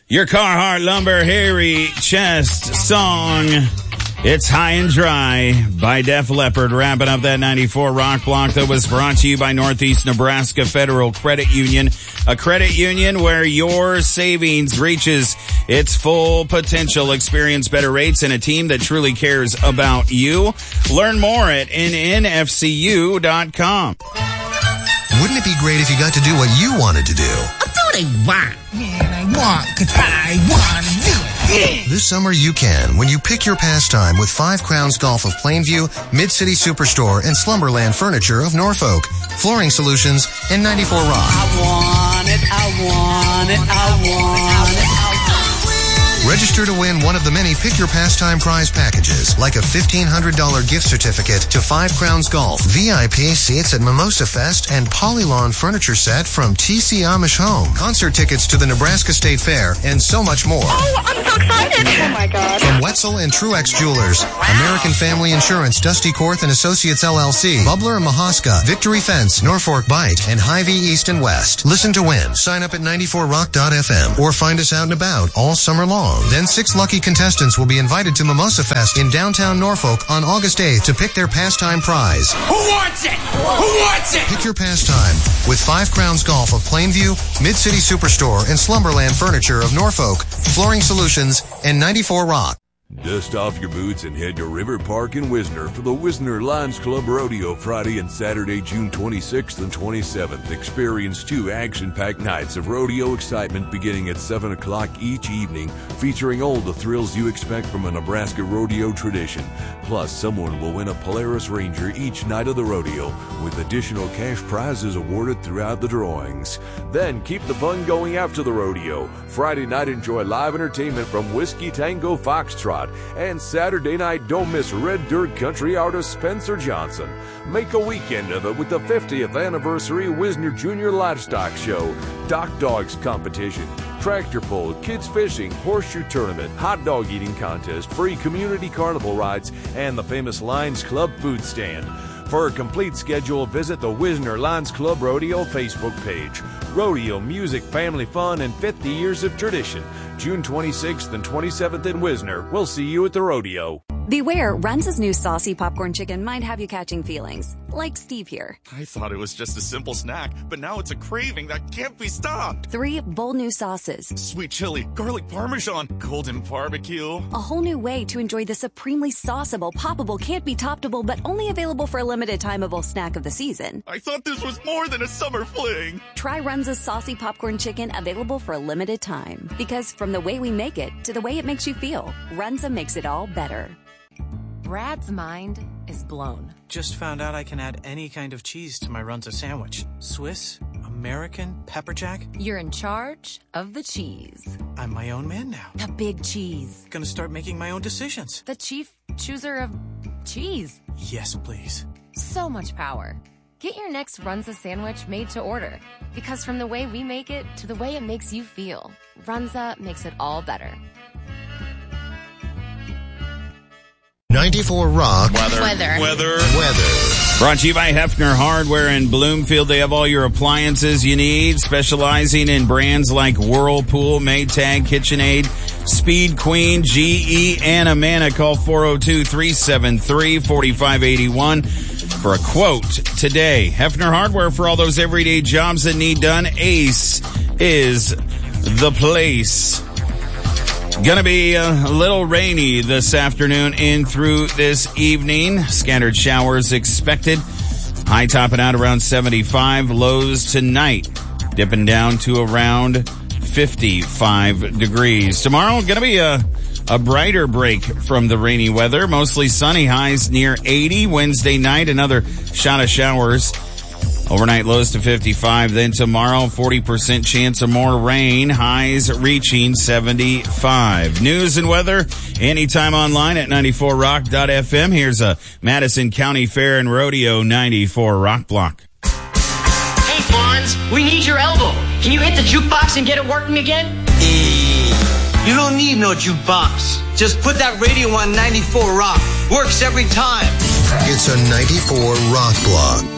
Your Carhartt Lumber Hairy Chest song. It's High and Dry by Def Leppard. Wrapping up that 94 Rock Block that was brought to you by Northeast Nebraska Federal Credit Union. A credit union where your savings reaches its full potential. Experience better rates and a team that truly cares about you. Learn more at nnfcu.com. Wouldn't it be great if you got to do what you wanted to do? I'll do what I want. Man, I want because I want to do it. This summer you can when you pick your pastime with 5 Crowns Golf of Plainview, Mid-City Superstore, and Slumberland Furniture of Norfolk, Flooring Solutions, and 94 Rock. I want it, I want it, I want it. Register to win one of the many Pick Your Pastime prize packages, like a $1,500 gift certificate to 5 Crowns Golf, VIP seats at Mimosa Fest, and Polylawn furniture set from TC Amish Home, concert tickets to the Nebraska State Fair, and so much more. Oh, I'm so excited. Oh, my God. From Wetzel and Truex Jewelers, American Family Insurance, Dusty Korth and Associates LLC, Bubbler and Mahaska, Victory Fence, Norfolk Bite, and Hy-Vee East and West. Listen to win. Sign up at 94rock.fm or find us out and about all summer long. Then 6 lucky contestants will be invited to Mimosa Fest in downtown Norfolk on August 8th to pick their pastime prize. Who wants it? Who wants it? Pick your pastime with 5 Crowns Golf of Plainview, Mid-City Superstore, and Slumberland Furniture of Norfolk, Flooring Solutions, and 94 Rock. Dust off your boots and head to River Park in Wisner for the Wisner Lions Club Rodeo Friday and Saturday, June 26th and 27th. Experience 2 action-packed nights of rodeo excitement beginning at 7 o'clock each evening, featuring all the thrills you expect from a Nebraska rodeo tradition. Plus, someone will win a Polaris Ranger each night of the rodeo, with additional cash prizes awarded throughout the drawings. Then, keep the fun going after the rodeo. Friday night, enjoy live entertainment from Whiskey Tango Foxtrot. And Saturday night, don't miss Red Dirt country artist Spencer Johnson. Make a weekend of it with the 50th anniversary Wisner Junior Livestock Show, Dock Dogs competition, tractor pull, kids fishing, horseshoe tournament, hot dog eating contest, free community carnival rides, and the famous Lions Club food stand. For a complete schedule, visit the Wisner Lions Club Rodeo Facebook page. Rodeo, music, family fun, and 50 years of tradition. June 26th and 27th in Wisner. We'll see you at the rodeo. Beware, Runza's new saucy popcorn chicken might have you catching feelings. Like Steve here. I thought it was just a simple snack, but now it's a craving that can't be stopped. 3 bold new sauces. Sweet chili, garlic parmesan, golden barbecue. A whole new way to enjoy the supremely sauceable, poppable, can't be toppable, but only available for a limited timeable snack of the season. I thought this was more than a summer fling. Try Runza's saucy popcorn chicken, available for a limited time. Because from the way we make it to the way it makes you feel, Runza makes it all better. Brad's mind is blown. Just found out I can add any kind of cheese to my Runza sandwich. Swiss, American, pepper jack. You're in charge of the cheese. I'm my own man now. The big cheese. Gonna start making my own decisions. The chief chooser of cheese. Yes, please. So much power. Get your next Runza sandwich made to order. Because from the way we make it to the way it makes you feel, Runza makes it all better. 94 Rock. Weather. Brought to you by Hefner Hardware in Bloomfield. They have all your appliances you need, specializing in brands like Whirlpool, Maytag, KitchenAid, Speed Queen, GE, and Amana. Call 402-373-4581 for a quote today. Hefner Hardware, for all those everyday jobs that need done. Ace is the place. Gonna be a little rainy this afternoon and through this evening. Scattered showers expected. High topping out around 75. Lows tonight dipping down to around 55 degrees. Tomorrow gonna be a brighter break from the rainy weather. Mostly sunny, highs near 80. Wednesday night, another shot of showers. Overnight lows to 55. Then tomorrow, 40% chance of more rain. Highs reaching 75. News and weather anytime online at 94rock.fm. Here's a Madison County Fair and Rodeo 94 Rock Block. Hey, Fonz, we need your elbow. Can you hit the jukebox and get it working again? You don't need no jukebox. Just put that radio on 94 Rock. Works every time. It's a 94 Rock Block.